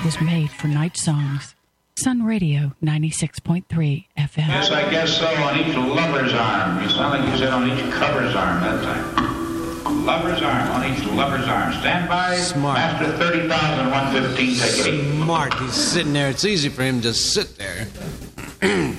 was made for night songs. Sun Radio 96.3 FM. Yes, I guess so. On each lover's arm. You sound like you said on each cover's arm that time. Lover's arm. On each lover's arm. Stand by. Smart. Master 30,115. Take it easy. Smart. He's sitting there. It's easy for him to sit there.